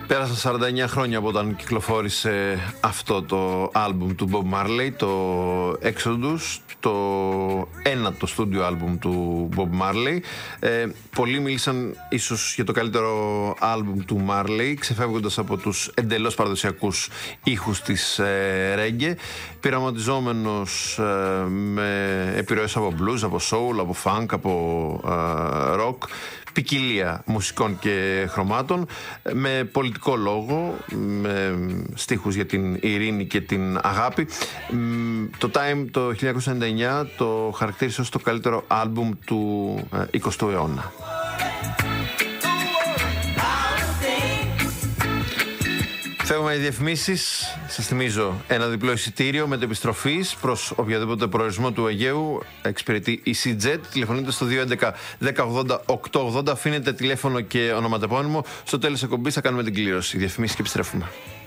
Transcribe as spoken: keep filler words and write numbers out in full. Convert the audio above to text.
Πέρασαν σαράντα εννιά χρόνια από όταν κυκλοφόρησε αυτό το άλμπουμ του Bob Marley, το Exodus, το ένατο στούντιο άλμπουμ του Bob Marley. Ε, πολλοί μίλησαν ίσως για το καλύτερο άλμπουμ του Marley, ξεφεύγοντας από τους εντελώς παραδοσιακούς ήχους της ε, reggae, πειραματιζόμενος ε, με επιρροές από blues, από soul, από funk, από ε, rock, ποικιλία μουσικών και χρωμάτων, με πολιτικό λόγο, με στίχους για την ειρήνη και την αγάπη. Το Time το χίλια εννιακόσια ενενήντα εννιά το χαρακτήρισε ως το καλύτερο άλμπουμ του εικοστού αιώνα. Φεύγουμε οι διαφημίσεις. Σας θυμίζω ένα διπλό εισιτήριο μετεπιστροφής προς οποιαδήποτε προορισμό του Αιγαίου. Εξυπηρετεί η Seajet. Τηλεφωνείτε στο δύο έντεκα δέκα ογδόντα οκτακόσια ογδόντα. Αφήνετε τηλέφωνο και ονοματεπώνυμο. Στο τέλος της εκπομπής θα κάνουμε την κλήρωση. Διαφημίσεις και επιστρέφουμε.